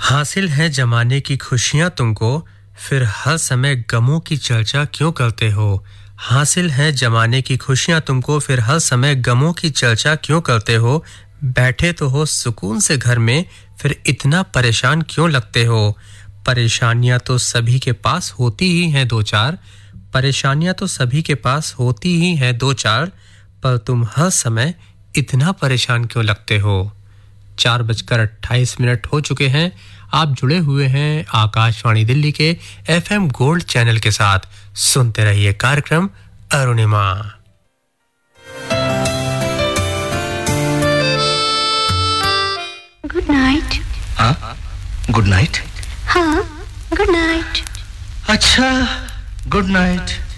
हासिल है जमाने की खुशियां तुमको, फिर हर समय गमों की चर्चा क्यों करते हो? हासिल है जमाने की खुशियां तुमको, फिर हर समय गमों की चर्चा क्यों करते हो? बैठे तो हो सुकून से घर में, फिर इतना परेशान क्यों लगते हो? परेशानियां तो सभी के पास होती ही हैं दो चार, परेशानियां तो सभी के पास होती ही हैं दो चार, पर तुम हर समय इतना परेशान क्यों लगते हो? 4:28 हो चुके हैं। आप जुड़े हुए हैं आकाशवाणी दिल्ली के एफएम गोल्ड चैनल के साथ। सुनते रहिए कार्यक्रम अरुणिमा। Good night. हाँ, गुड नाइट। हाँ, गुड नाइट। अच्छा, गुड नाइट।